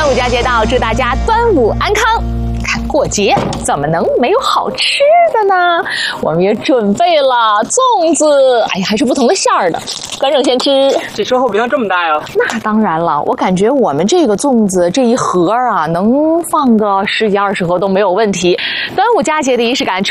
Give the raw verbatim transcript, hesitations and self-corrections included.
端午佳节到，祝大家端午安康。看过节怎么能没有好吃的呢？我们也准备了粽子，哎呀，还是不同的馅儿的。观众先吃， 这收获不像这么大呀。 那当然了，我感觉我们这个粽子这一盒啊，能放个十几二十盒都没有问题。端午佳节的仪式感。